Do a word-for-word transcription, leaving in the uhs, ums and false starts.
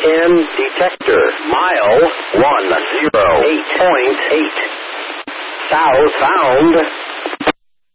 N detector. Mile one zero eight point eight. Southbound.